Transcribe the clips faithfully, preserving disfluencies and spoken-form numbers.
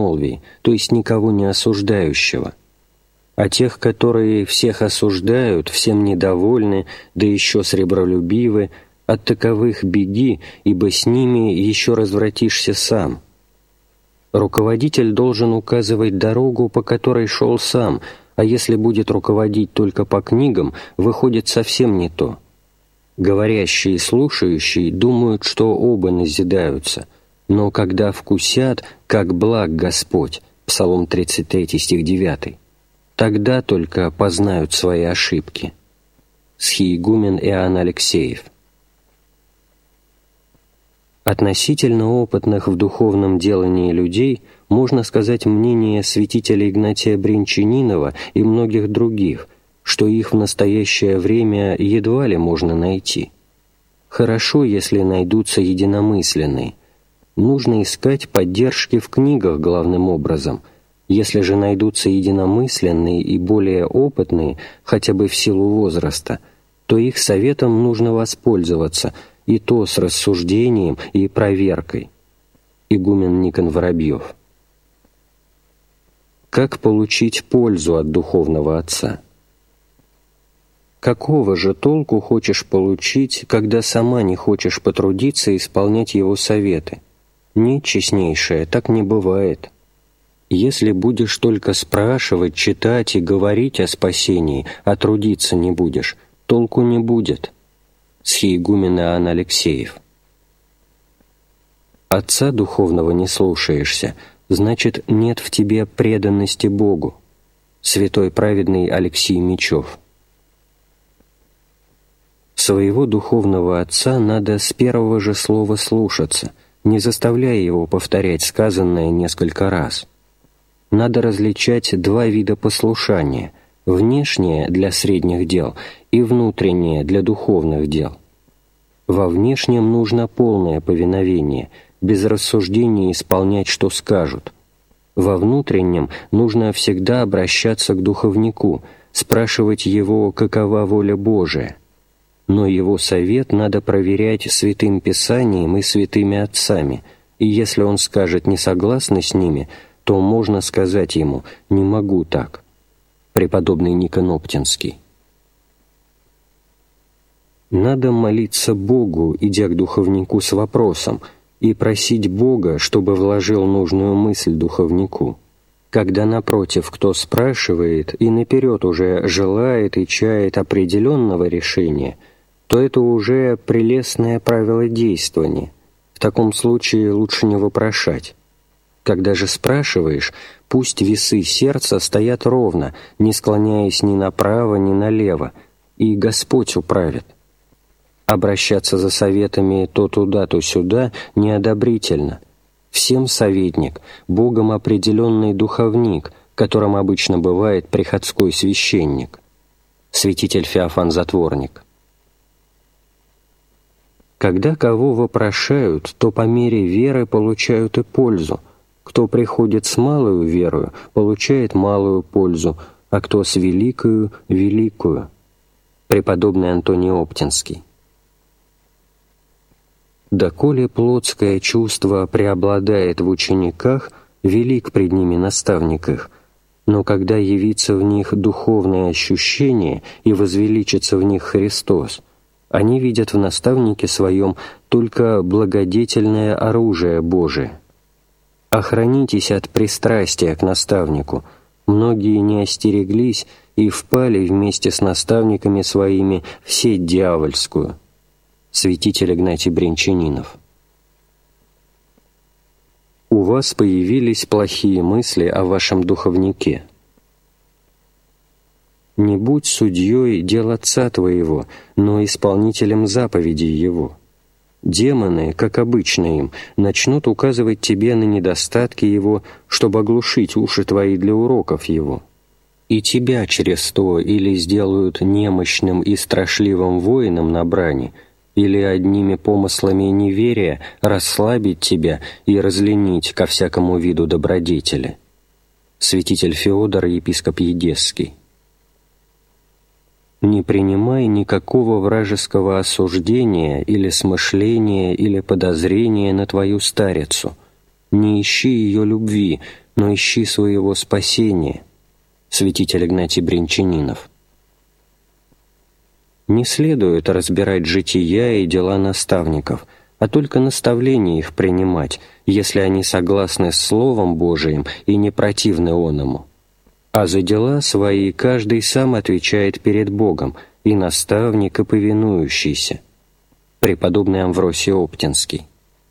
безмолвии, то есть никого не осуждающего. А тех, которые всех осуждают, всем недовольны, да еще сребролюбивы, от таковых беги, ибо с ними еще развратишься сам. Руководитель должен указывать дорогу, по которой шел сам, а если будет руководить только по книгам, выходит совсем не то. Говорящие и слушающие думают, что оба назидаются, но когда вкусят, как благ Господь, Псалом тридцать три, стих девять, тогда только познают свои ошибки. Схиегумен Иоанн Алексеев. Относительно опытных в духовном делании людей можно сказать мнение святителя Игнатия Бринчанинова и многих других, что их в настоящее время едва ли можно найти. Хорошо, если найдутся единомысленные. Нужно искать поддержки в книгах главным образом. Если же найдутся единомысленные и более опытные, хотя бы в силу возраста, то их советом нужно воспользоваться, и то с рассуждением и проверкой. Игумен Никон Воробьев. Как получить пользу от духовного отца? Какого же толку хочешь получить, когда сама не хочешь потрудиться исполнять его советы? Нет, честнейшее, так не бывает. Если будешь только спрашивать, читать и говорить о спасении, а трудиться не будешь, толку не будет. Схиегумен Иоанн Алексеев. Отца духовного не слушаешься, значит, нет в тебе преданности Богу. Святой праведный Алексий Мечев. Своего духовного отца надо с первого же слова слушаться, не заставляя его повторять сказанное несколько раз. Надо различать два вида послушания – внешнее для средних дел и внутреннее для духовных дел. Во внешнем нужно полное повиновение, без рассуждений исполнять, что скажут. Во внутреннем нужно всегда обращаться к духовнику, спрашивать его, какова воля Божия. Но его совет надо проверять Святым Писанием и святыми отцами, и если он скажет «не согласны с ними», то можно сказать ему «не могу так». Преподобный Никон Оптинский. Надо молиться Богу, идя к духовнику с вопросом, и просить Бога, чтобы вложил нужную мысль духовнику. Когда, напротив, кто спрашивает и наперед уже желает и чает определенного решения, то это уже прелестное правило действования. В таком случае лучше не вопрошать. Когда же спрашиваешь, пусть весы сердца стоят ровно, не склоняясь ни направо, ни налево, и Господь управит. Обращаться за советами то туда, то сюда неодобрительно. Всем советник, Богом определенный духовник, которым обычно бывает приходской священник. Святитель Феофан Затворник. Когда кого вопрошают, то по мере веры получают и пользу. Кто приходит с малою верою, получает малую пользу, а кто с великою – великую. Преподобный Антоний Оптинский. Доколе плотское чувство преобладает в учениках, велик пред ними наставник их, но когда явится в них духовное ощущение и возвеличится в них Христос, они видят в наставнике своем только благодетельное оружие Божие. Охранитесь от пристрастия к наставнику. Многие не остереглись и впали вместе с наставниками своими в сеть дьявольскую. Святитель Игнатий Бринчанинов. У вас появились плохие мысли о вашем духовнике. Не будь судьей дел отца твоего, но исполнителем заповедей его. Демоны, как обычно им, начнут указывать тебе на недостатки его, чтобы оглушить уши твои для уроков его. И тебя через то или сделают немощным и страшливым воином на брани, или одними помыслами неверия расслабить тебя и разленить ко всякому виду добродетели. Святитель Феодор, епископ Едесский. Не принимай никакого вражеского осуждения или смышления или подозрения на твою старицу. Не ищи ее любви, но ищи своего спасения. Святитель Игнатий Брянчанинов. Не следует разбирать жития и дела наставников, а только наставления их принимать, если они согласны с Словом Божиим и не противны оному. А за дела свои каждый сам отвечает перед Богом, и наставник, и повинующийся. Преподобный Амвросий Оптинский.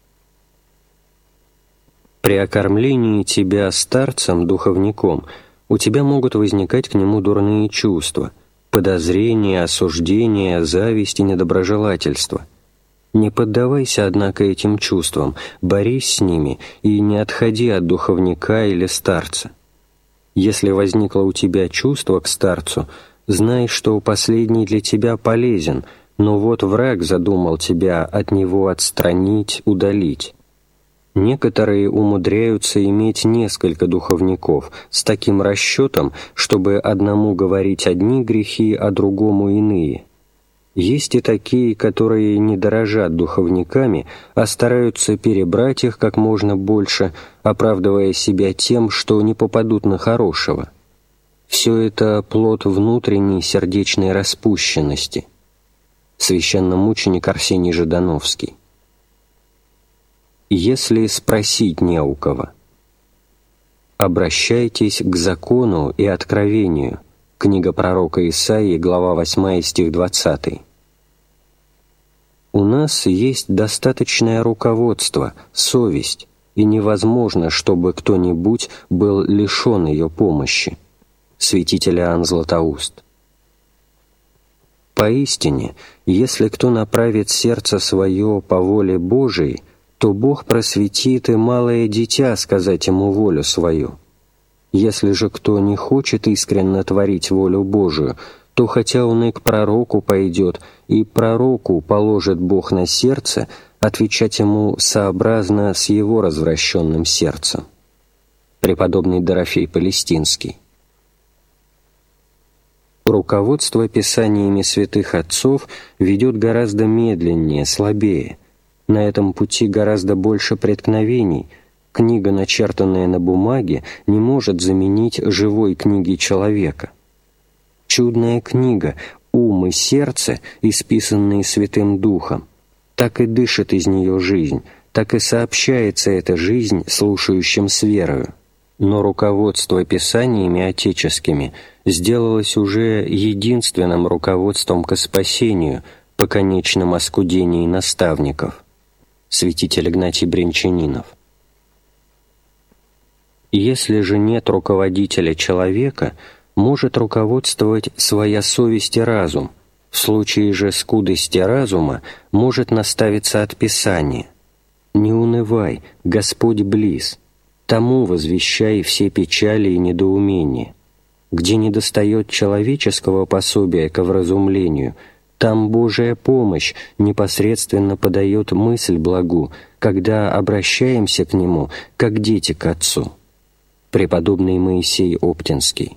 При окормлении тебя старцем, духовником, у тебя могут возникать к нему дурные чувства, подозрения, осуждения, зависть и недоброжелательство. Не поддавайся, однако, этим чувствам, борись с ними и не отходи от духовника или старца. Если возникло у тебя чувство к старцу, знай, что последний для тебя полезен, но вот враг задумал тебя от него отстранить, удалить. Некоторые умудряются иметь несколько духовников с таким расчетом, чтобы одному говорить одни грехи, а другому иные. Есть и такие, которые не дорожат духовниками, а стараются перебрать их как можно больше, оправдывая себя тем, что не попадут на хорошего. Все это плод внутренней сердечной распущенности. Священномученик Арсений Ждановский. Если спросить не у кого. Обращайтесь к закону и откровению. Книга пророка Исаии, глава восьмая, стих двадцатый. У нас есть достаточное руководство, совесть, и невозможно, чтобы кто-нибудь был лишен ее помощи. Святитель Иоанн Златоуст. Поистине, если кто направит сердце свое по воле Божией, то Бог просветит и малое дитя сказать ему волю свою. Если же кто не хочет искренно творить волю Божию, то хотя он и к пророку пойдет, и пророку положит Бог на сердце, отвечать ему сообразно с его развращенным сердцем. Преподобный Дорофей Палестинский. Руководство писаниями святых отцов ведет гораздо медленнее, слабее. На этом пути гораздо больше преткновений. Книга, начертанная на бумаге, не может заменить живой книги человека. Чудная книга, ум и сердце, исписанные Святым Духом, так и дышит из нее жизнь, так и сообщается эта жизнь слушающим с верою. Но руководство писаниями отеческими сделалось уже единственным руководством ко спасению по конечном оскудении наставников. Святитель Игнатий Брянчанинов. Если же нет руководителя человека, может руководствовать своя совесть и разум. В случае же скудости разума может наставиться от Писания. Не унывай, Господь близ. Тому возвещай все печали и недоумения. Где недостает человеческого пособия ко вразумлению, там Божия помощь непосредственно подает мысль благу, когда обращаемся к Нему, как дети к Отцу. Преподобный Моисей Оптинский.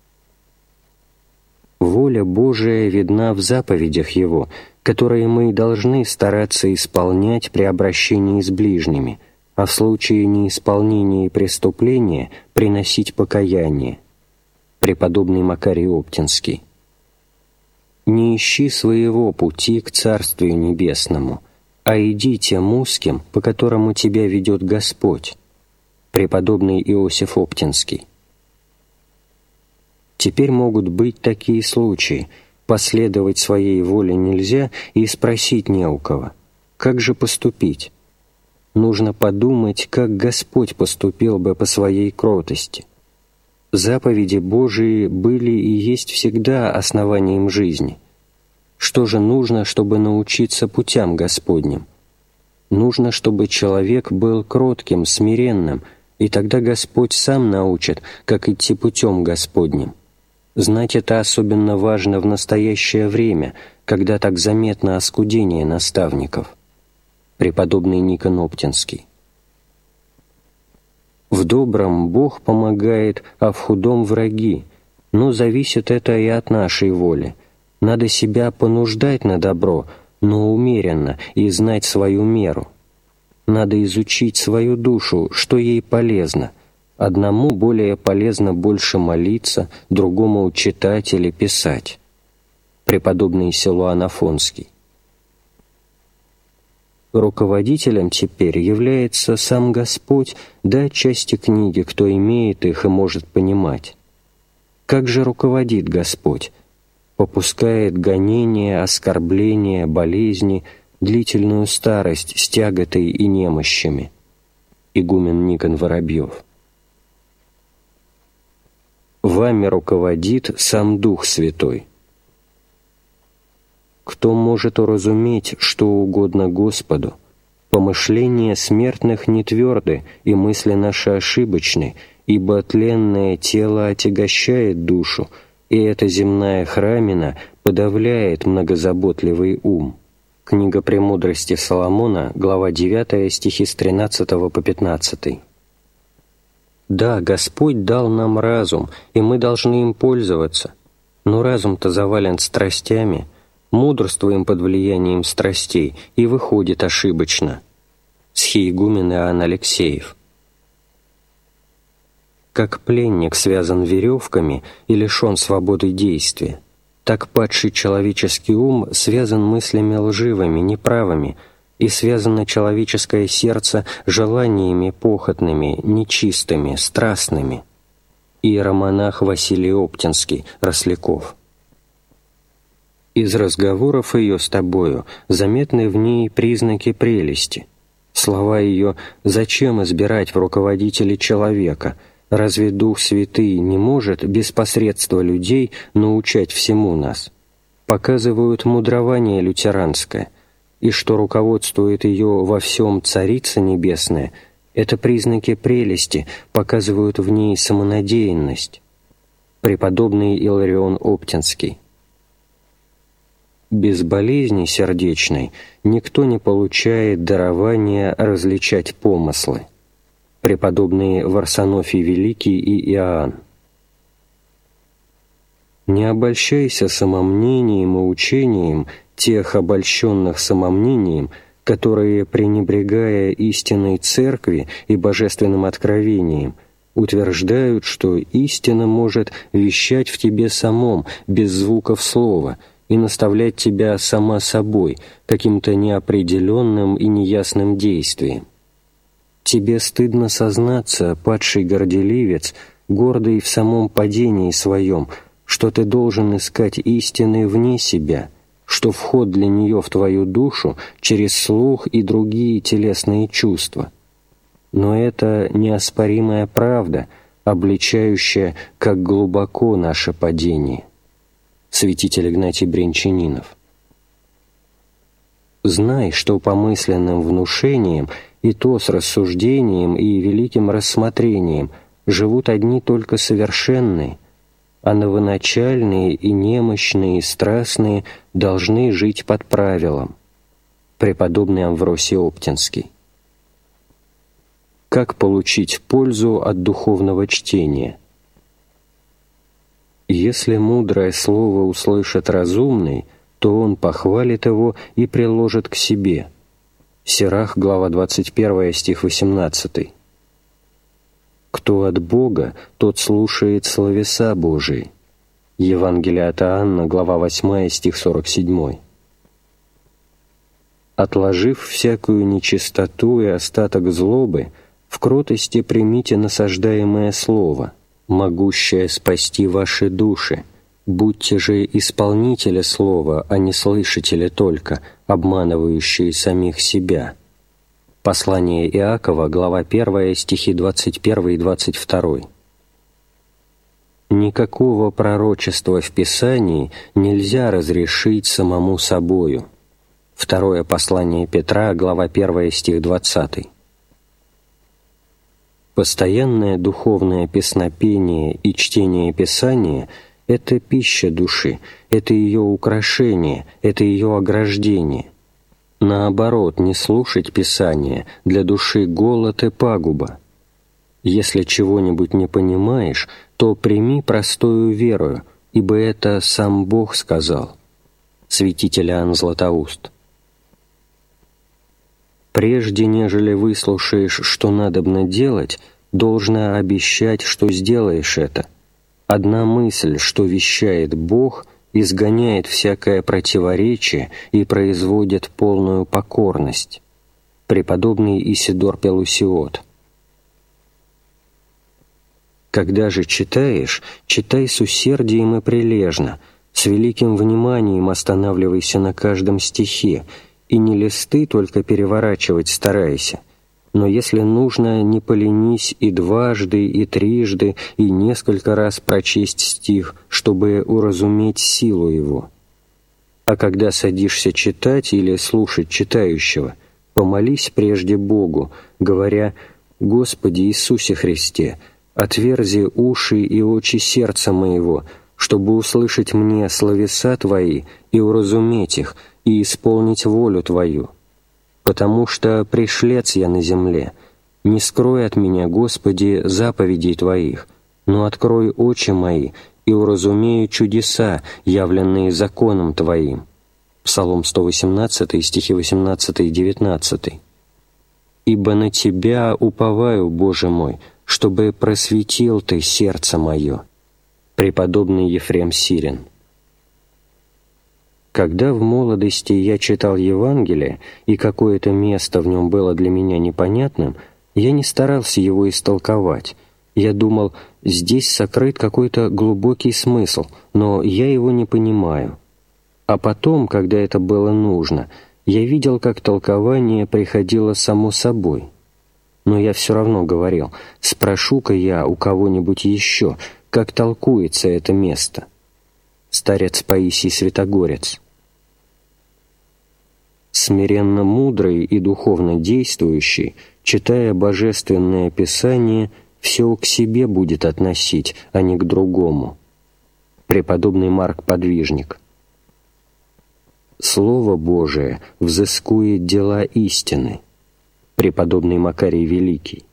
Воля Божия видна в заповедях Его, которые мы должны стараться исполнять при обращении с ближними, а в случае неисполнения преступления приносить покаяние. Преподобный Макарий Оптинский. Не ищи своего пути к Царствию Небесному, а иди тем узким, по которому тебя ведет Господь. Преподобный Иосиф Оптинский. Теперь могут быть такие случаи. Последовать своей воле нельзя и спросить не у кого. Как же поступить? Нужно подумать, как Господь поступил бы по своей кротости. Заповеди Божии были и есть всегда основанием жизни. Что же нужно, чтобы научиться путям Господним? Нужно, чтобы человек был кротким, смиренным, и тогда Господь сам научит, как идти путем Господним. Знать это особенно важно в настоящее время, когда так заметно оскудение наставников. Преподобный Никон Оптинский. В добром Бог помогает, а в худом враги, но зависит это и от нашей воли. Надо себя понуждать на добро, но умеренно, и знать свою меру. Надо изучить свою душу, что ей полезно, Одному более полезно больше молиться, другому читать или писать. Преподобный Силуан Афонский. Руководителем теперь является сам Господь, да части книги, кто имеет их и может понимать. Как же руководит Господь? Попускает гонения, оскорбления, болезни, длительную старость с тяготой и немощами. Игумен Никон Воробьев. Вами руководит сам Дух Святой. Кто может уразуметь, что угодно Господу? Помышления смертных не тверды, и мысли наши ошибочны, ибо тленное тело отягощает душу, и эта земная храмина подавляет многозаботливый ум. Книга «Премудрости Соломона», глава девятая, стихи с тринадцатого по пятнадцатый. Да, Господь дал нам разум, и мы должны им пользоваться, но разум-то завален страстями, мудрствуем под влиянием страстей, и выходит ошибочно. Схиегумен Иоанн Алексеев. Как пленник связан веревками и лишен свободы действия, так падший человеческий ум связан мыслями лживыми, неправыми, и связано человеческое сердце желаниями похотными, нечистыми, страстными. Иеромонах Василий Оптинский, Росляков. Из разговоров ее с тобою заметны в ней признаки прелести. Слова ее «Зачем избирать в руководителе человека? Разве Дух Святый не может без посредства людей научать всему нас?» показывают мудрование лютеранское, и что руководствует ее во всем Царица Небесная, это признаки прелести, показывают в ней самонадеянность. Преподобный Иларион Оптинский. Без болезни сердечной никто не получает дарования различать помыслы. Преподобные Варсонофий Великий и Иоанн. Не обольщайся самомнением и учением тех обольщенных самомнением, которые, пренебрегая истинной Церкви и божественным откровением, утверждают, что истина может вещать в тебе самом, без звуков слова, и наставлять тебя сама собой, каким-то неопределенным и неясным действием. Тебе стыдно сознаться, падший горделивец, гордый в самом падении своем, что ты должен искать истины вне себя, что вход для нее в твою душу через слух и другие телесные чувства. Но это неоспоримая правда, обличающая, как глубоко наше падение. Святитель Игнатий Брянчанинов. Знай, что по мысленным внушениям и то с рассуждением и великим рассмотрением живут одни только совершенные, а новоначальные и немощные и страстные должны жить под правилом. Преподобный Амвросий Оптинский. Как получить пользу от духовного чтения? Если мудрое слово услышит разумный, то он похвалит его и приложит к себе. Сирах, глава двадцать первая, стих восемнадцатый. Кто от Бога, тот слушает словеса Божии. Евангелие от Иоанна, глава восьмая, стих сорок семь. Отложив всякую нечистоту и остаток злобы, в кротости примите насаждаемое слово, могущее спасти ваши души. Будьте же исполнители слова, а не слышатели только, обманывающие самих себя. Послание Иакова, глава первая, стихи двадцать один и двадцать два. Никакого пророчества в Писании нельзя разрешить самому собою. Второе послание Петра, глава первая, стих двадцатый. Постоянное духовное песнопение и чтение Писания – это пища души, это ее украшение, это ее ограждение. Наоборот, не слушать Писания для души голод и пагуба. Если чего-нибудь не понимаешь, то прими простою верою, ибо это сам Бог сказал. Святитель Иоанн Златоуст. Прежде нежели выслушаешь, что надобно делать, должно обещать, что сделаешь это. Одна мысль, что вещает Бог, изгоняет всякое противоречие и производит полную покорность. Преподобный Исидор Пелусиот. Когда же читаешь, читай с усердием и прилежно, с великим вниманием останавливайся на каждом стихе, и не листы только переворачивать старайся, но если нужно, не поленись и дважды, и трижды, и несколько раз прочесть стих, чтобы уразуметь силу его. А когда садишься читать или слушать читающего, помолись прежде Богу, говоря: «Господи Иисусе Христе, отверзи уши и очи сердца моего, чтобы услышать мне словеса Твои и уразуметь их, и исполнить волю Твою. Потому что пришлец я на земле. Не скрой от меня, Господи, заповедей Твоих, но открой очи мои и уразумею чудеса, явленные законом Твоим». Псалом сто восемнадцатый, стихи восемнадцатый и девятнадцатый. «Ибо на Тебя уповаю, Боже мой, чтобы просветил Ты сердце мое». Преподобный Ефрем Сирин. Когда в молодости я читал Евангелие, и какое-то место в нем было для меня непонятным, я не старался его истолковать. Я думал, здесь сокрыт какой-то глубокий смысл, но я его не понимаю. А потом, когда это было нужно, я видел, как толкование приходило само собой. Но я все равно говорил: спрошу-ка я у кого-нибудь еще, как толкуется это место. Старец Паисий Святогорец. Смиренно мудрый и духовно действующий, читая Божественное Писание, все к себе будет относить, а не к другому. Преподобный Марк Подвижник. Слово Божие взыскует дела истины. Преподобный Макарий Великий.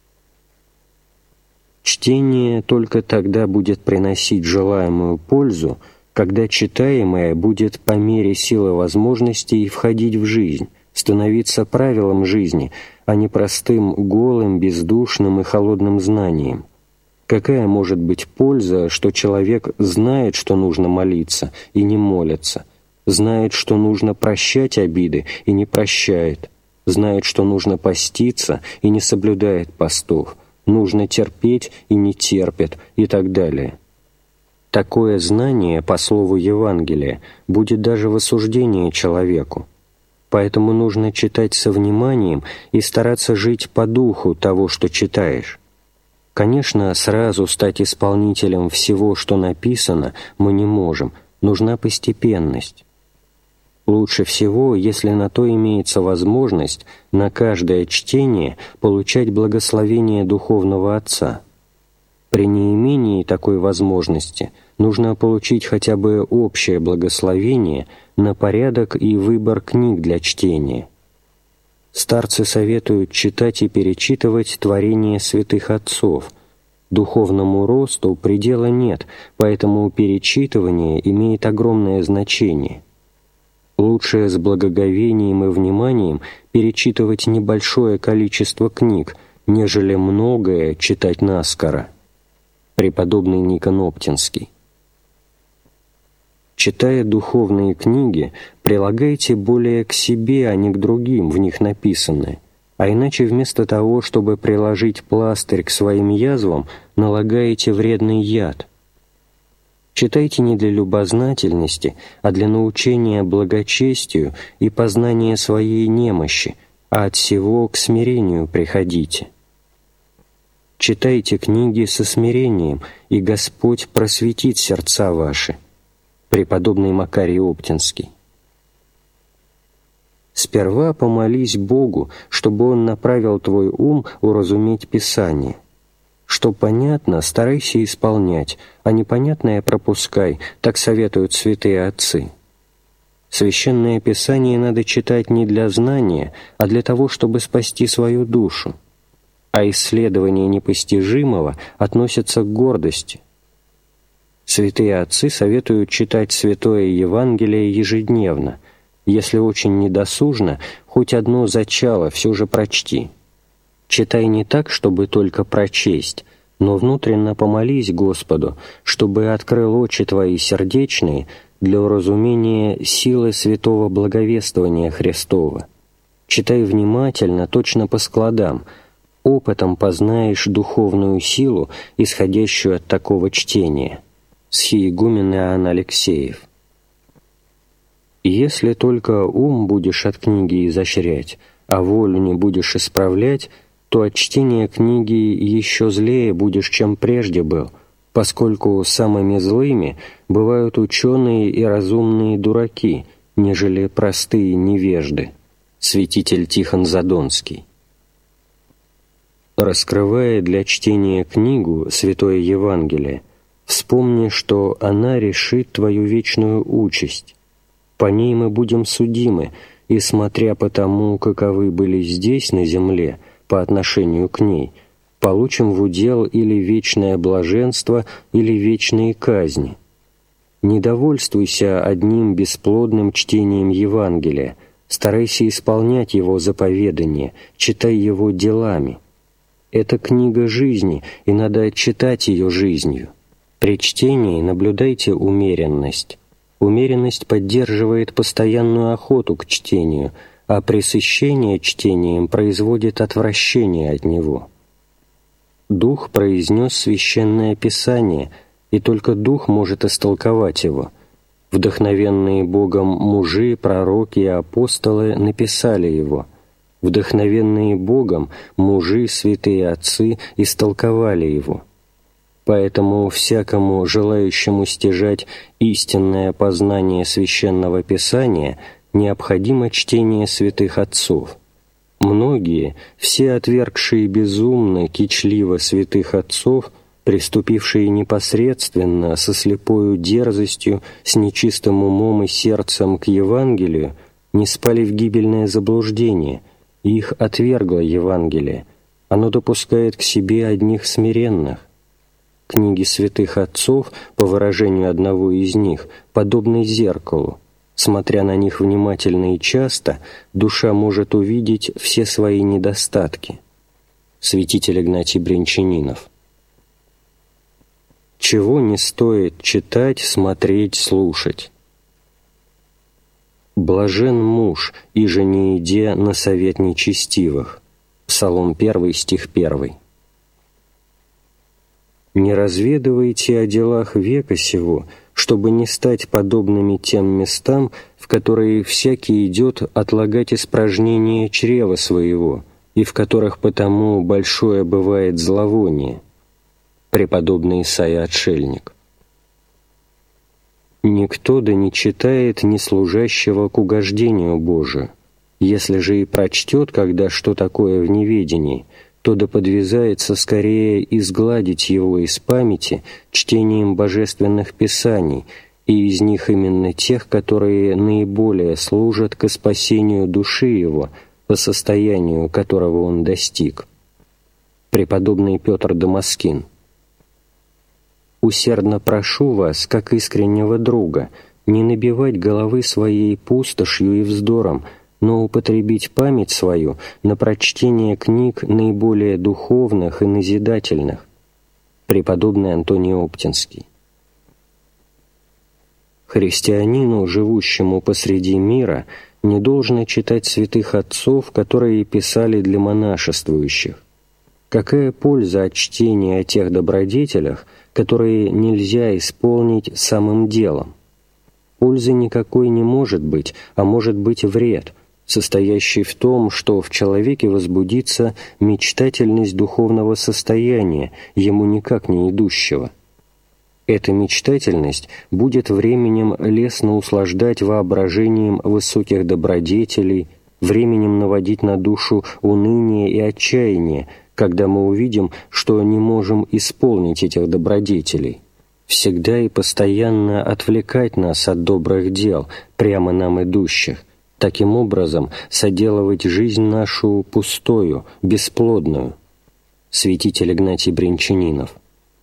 Чтение только тогда будет приносить желаемую пользу, когда читаемое будет по мере силы возможностей входить в жизнь, становиться правилом жизни, а не простым, голым, бездушным и холодным знанием. Какая может быть польза, что человек знает, что нужно молиться, и не молится, знает, что нужно прощать обиды, и не прощает, знает, что нужно поститься, и не соблюдает постов, нужно терпеть, и не терпит, и так далее? Такое знание, по слову Евангелия, будет даже в осуждении человеку. Поэтому нужно читать со вниманием и стараться жить по духу того, что читаешь. Конечно, сразу стать исполнителем всего, что написано, мы не можем, нужна постепенность. Лучше всего, если на то имеется возможность, на каждое чтение получать благословение Духовного Отца. При неимении такой возможности нужно получить хотя бы общее благословение на порядок и выбор книг для чтения. Старцы советуют читать и перечитывать творения святых отцов. Духовному росту предела нет, поэтому перечитывание имеет огромное значение. Лучше с благоговением и вниманием перечитывать небольшое количество книг, нежели многое читать наскоро. Преподобный Никон Оптинский. Читая духовные книги, прилагайте более к себе, а не к другим в них написанное, а иначе вместо того, чтобы приложить пластырь к своим язвам, налагаете вредный яд. Читайте не для любознательности, а для научения благочестию и познания своей немощи, а от всего к смирению приходите. Читайте книги со смирением, и Господь просветит сердца ваши. Преподобный Макарий Оптинский. Сперва помолись Богу, чтобы Он направил твой ум уразуметь Писание. Что понятно, старайся исполнять, а непонятное пропускай, так советуют святые отцы. Священное Писание надо читать не для знания, а для того, чтобы спасти свою душу. А исследование непостижимого относится к гордости. Святые отцы советуют читать Святое Евангелие ежедневно. Если очень недосужно, хоть одно зачало все же прочти. Читай не так, чтобы только прочесть, но внутренно помолись Господу, чтобы открыл очи твои сердечные для уразумения силы святого благовествования Христова. Читай внимательно, точно по складам, опытом познаешь духовную силу, исходящую от такого чтения. Схиегумен Иоанн Алексеев. Если только ум будешь от книги изощрять, а волю не будешь исправлять, то от чтения книги еще злее будешь, чем прежде был, поскольку самыми злыми бывают ученые и разумные дураки, нежели простые невежды. Святитель Тихон Задонский. Раскрывая для чтения книгу «Святое Евангелие», вспомни, что она решит твою вечную участь. По ней мы будем судимы, и, смотря по тому, каковы были здесь, на земле, по отношению к ней, получим в удел или вечное блаженство, или вечные казни. Не довольствуйся одним бесплодным чтением Евангелия, старайся исполнять его заповедание, читай его делами. Это книга жизни, и надо читать ее жизнью. При чтении наблюдайте умеренность. Умеренность поддерживает постоянную охоту к чтению, а пресыщение чтением производит отвращение от него. Дух произнес Священное Писание, и только Дух может истолковать его. Вдохновенные Богом мужи, пророки и апостолы написали его. Вдохновенные Богом мужи, святые отцы истолковали его. Поэтому всякому желающему стяжать истинное познание Священного Писания необходимо чтение святых отцов. Многие, все отвергшие безумно, кичливо святых отцов, приступившие непосредственно, со слепою дерзостью, с нечистым умом и сердцем к Евангелию, не спали в гибельное заблуждение, и их отвергло Евангелие. Оно допускает к себе одних смиренных. Книги святых отцов, по выражению одного из них, подобны зеркалу. Смотря на них внимательно и часто, душа может увидеть все свои недостатки. Святитель Игнатий Брянчанинов. Чего не стоит читать, смотреть, слушать? «Блажен муж, иже не иде на совет нечестивых». Псалом первый, стих первый. Не разведывайте о делах века сего, чтобы не стать подобными тем местам, в которые всякий идет отлагать испражнение чрева своего, и в которых потому большое бывает зловоние. Преподобный Исаия Отшельник. Никто да не читает ни служащего к угождению Божию. Если же и прочтет, когда что такое в неведении, то да подвязается скорее изгладить его из памяти чтением божественных писаний, и из них именно тех, которые наиболее служат ко спасению души его по состоянию, которого он достиг. Преподобный Петр Дамаскин. «Усердно прошу вас, как искреннего друга, не набивать головы своей пустошью и вздором, но употребить память свою на прочтение книг наиболее духовных и назидательных». Преподобный Антоний Оптинский. Христианину, живущему посреди мира, не должно читать святых отцов, которые писали для монашествующих. Какая польза от чтения о тех добродетелях, которые нельзя исполнить самым делом? Пользы никакой не может быть, а может быть вред, состоящий в том, что в человеке возбудится мечтательность духовного состояния, ему никак не идущего. Эта мечтательность будет временем лестно услаждать воображением высоких добродетелей, временем наводить на душу уныние и отчаяние, когда мы увидим, что не можем исполнить этих добродетелей, всегда и постоянно отвлекать нас от добрых дел, прямо нам идущих, таким образом соделывать жизнь нашу пустою, бесплодную. Святитель Игнатий Брянчанинов.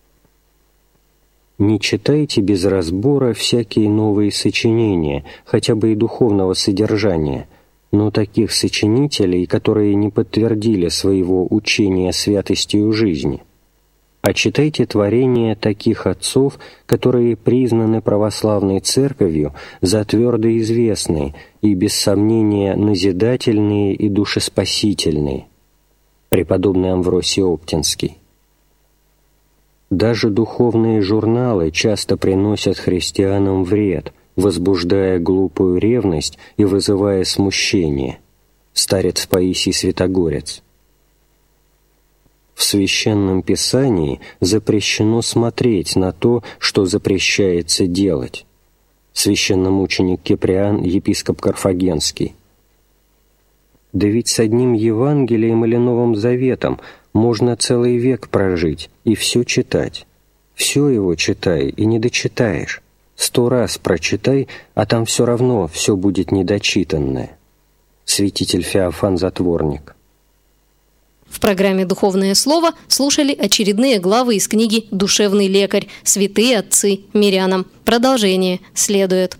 Не читайте без разбора всякие новые сочинения, хотя бы и духовного содержания, но таких сочинителей, которые не подтвердили своего учения святостью жизни. А читайте творения таких отцов, которые признаны православной церковью за твердо известные и, без сомнения, назидательные и душеспасительные. Преподобный Амвросий Оптинский. Даже духовные журналы часто приносят христианам вред, возбуждая глупую ревность и вызывая смущение. Старец Паисий Святогорец. В Священном Писании запрещено смотреть на то, что запрещается делать. Священномученик Киприан, епископ Карфагенский. Да ведь с одним Евангелием или Новым Заветом можно целый век прожить и все читать. Все его читай и не дочитаешь. Сто раз прочитай, а там все равно все будет недочитанное. Святитель Феофан Затворник. В программе «Духовное слово» слушали очередные главы из книги «Душевный лекарь. Святые отцы мирянам». Продолжение следует.